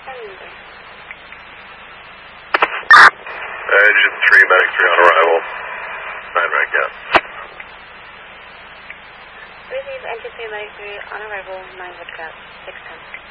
Engine 3, Medic 3 on arrival. 9 right gap. Receive Engine 3, Medic 3 on arrival, 9 red gap, 610.